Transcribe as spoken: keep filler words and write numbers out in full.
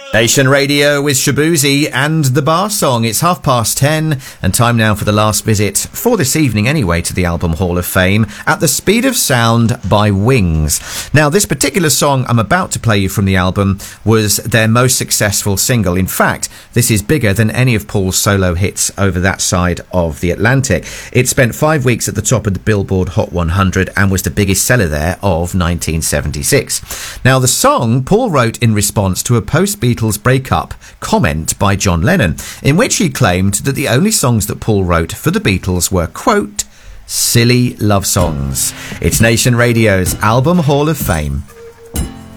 Nation Radio with Shaboozey and the Bar Song. It's half past ten and time now for the last visit, for this evening anyway, to the Album Hall of Fame at the Speed of Sound by Wings. Now, this particular song I'm about to play you from the album was their most successful single. In fact, this is bigger than any of Paul's solo hits over that side of the Atlantic. It spent five weeks at the top of the Billboard Hot one hundred and was the biggest seller there of nineteen seventy-six. Now, the song Paul wrote in response to a post-Beatles breakup comment by John Lennon, in which he claimed that the only songs that Paul wrote for the Beatles were, quote, silly love songs. It's Nation Radio's Album Hall of Fame.